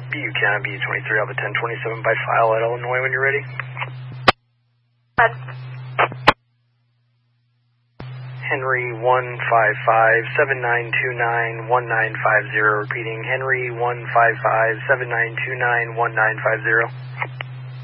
Buchanan B23 Alpha 1027 by file at Illinois when you're ready. Henry 155-7929-1950, repeating Henry 155-7929-1950.